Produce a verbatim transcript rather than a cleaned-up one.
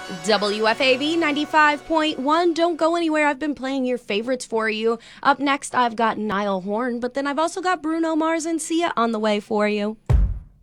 W F A B ninety-five point one. Don't go anywhere. I've been playing your favorites for you. Up next, I've got Niall Horn, but then I've also got Bruno Mars and Sia on the way for you.